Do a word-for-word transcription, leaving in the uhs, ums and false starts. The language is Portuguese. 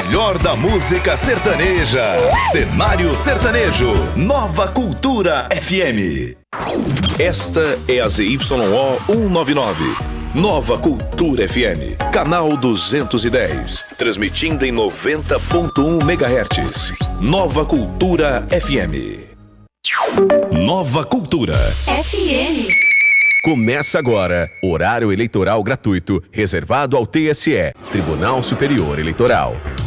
melhor da música sertaneja. Cenário Sertanejo. Nova Cultura F M. Esta é a Z Y O cento e noventa e nove. Nova Cultura F M. Canal duzentos e dez. Transmitindo em noventa ponto um megahertz. Nova Cultura F M. Nova Cultura F M. Começa agora, horário eleitoral gratuito, reservado ao T S E, Tribunal Superior Eleitoral.